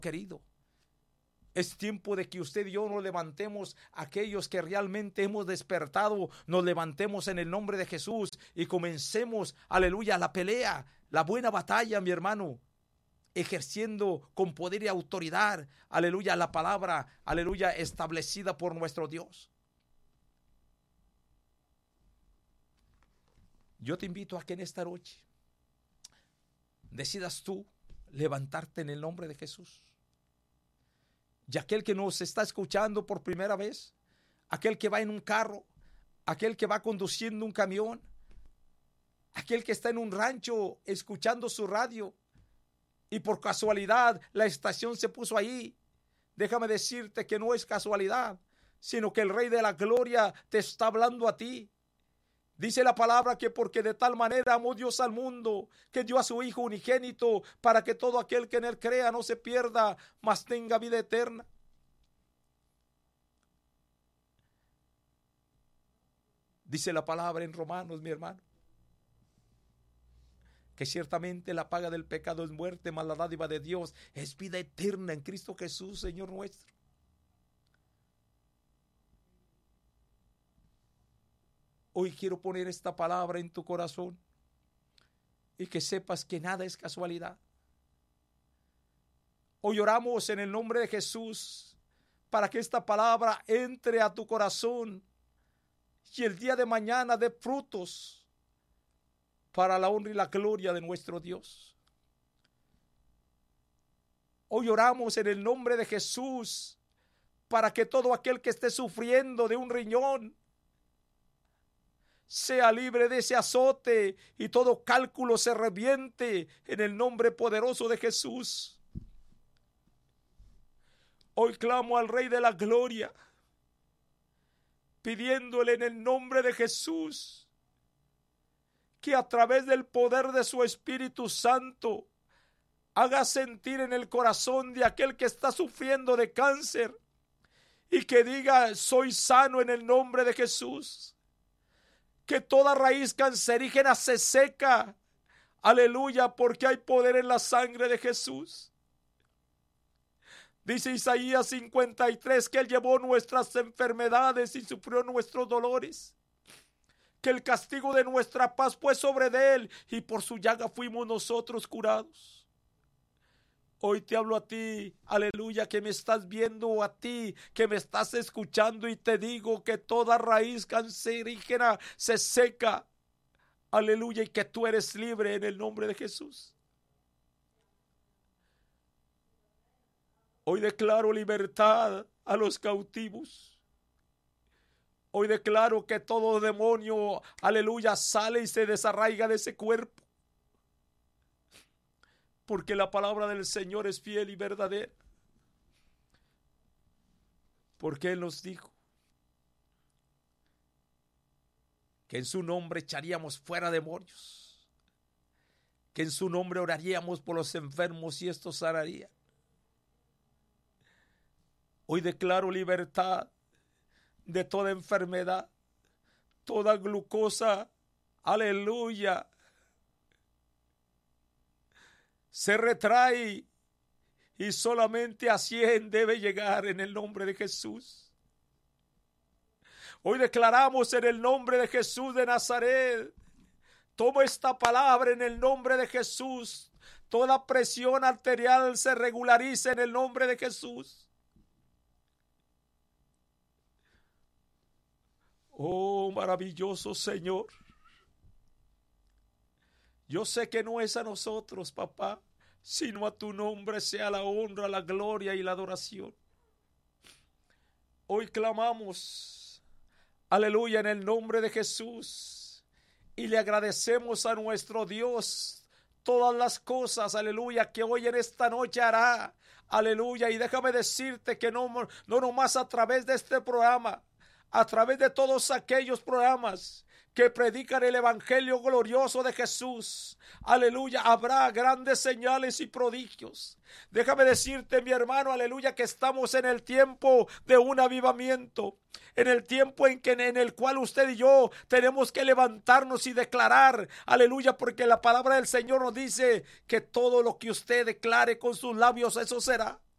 querido. Es tiempo de que usted y yo nos levantemos, aquellos que realmente hemos despertado, nos levantemos en el nombre de Jesús y comencemos, aleluya, la pelea, la buena batalla, mi hermano, ejerciendo con poder y autoridad, aleluya, la palabra, aleluya, establecida por nuestro Dios. Yo te invito a que en esta noche decidas tú levantarte en el nombre de Jesús. Y aquel que nos está escuchando por primera vez, aquel que va en un carro, aquel que va conduciendo un camión, aquel que está en un rancho escuchando su radio y por casualidad la estación se puso ahí, déjame decirte que no es casualidad, sino que el Rey de la Gloria te está hablando a ti. Dice la palabra que porque de tal manera amó Dios al mundo, que dio a su Hijo unigénito, para que todo aquel que en él crea no se pierda, mas tenga vida eterna. Dice la palabra en Romanos, mi hermano, que ciertamente la paga del pecado es muerte, mas la dádiva de Dios es vida eterna en Cristo Jesús, Señor nuestro. Hoy quiero poner esta palabra en tu corazón y que sepas que nada es casualidad. Hoy oramos en el nombre de Jesús para que esta palabra entre a tu corazón y el día de mañana dé frutos para la honra y la gloria de nuestro Dios. Hoy oramos en el nombre de Jesús para que todo aquel que esté sufriendo de un riñón sea libre de ese azote y todo cálculo se reviente en el nombre poderoso de Jesús. Hoy clamo al Rey de la Gloria, pidiéndole en el nombre de Jesús que a través del poder de su Espíritu Santo haga sentir en el corazón de aquel que está sufriendo de cáncer y que diga: soy sano en el nombre de Jesús. Que toda raíz cancerígena se seca. Aleluya, porque hay poder en la sangre de Jesús. Dice Isaías 53 que Él llevó nuestras enfermedades y sufrió nuestros dolores. Que el castigo de nuestra paz fue sobre de Él y por su llaga fuimos nosotros curados. Hoy te hablo a ti, aleluya, que me estás viendo, a ti que me estás escuchando, y te digo que toda raíz cancerígena se seca, aleluya, y que tú eres libre en el nombre de Jesús. Hoy declaro libertad a los cautivos. Hoy declaro que todo demonio, aleluya, sale y se desarraiga de ese cuerpo. Porque la palabra del Señor es fiel y verdadera. Porque Él nos dijo que en su nombre echaríamos fuera demonios, que en su nombre oraríamos por los enfermos y estos sanarían. Hoy declaro libertad de toda enfermedad, toda glucosa, aleluya, se retrae y solamente a 100 debe llegar en el nombre de Jesús. Hoy declaramos en el nombre de Jesús de Nazaret, toma esta palabra en el nombre de Jesús, toda presión arterial se regulariza en el nombre de Jesús. Oh, maravilloso Señor. Yo sé que no es a nosotros, papá, sino a tu nombre sea la honra, la gloria y la adoración. Hoy clamamos, aleluya, en el nombre de Jesús, y le agradecemos a nuestro Dios todas las cosas, aleluya, que hoy en esta noche hará, aleluya. Y déjame decirte que no nomás a través de este programa, a través de todos aquellos programas que predican el evangelio glorioso de Jesús, aleluya, habrá grandes señales y prodigios. Déjame decirte, mi hermano, aleluya, que estamos en el tiempo de un avivamiento, en el tiempo en el cual usted y yo tenemos que levantarnos y declarar, aleluya, porque la palabra del Señor nos dice que todo lo que usted declare con sus labios, eso será.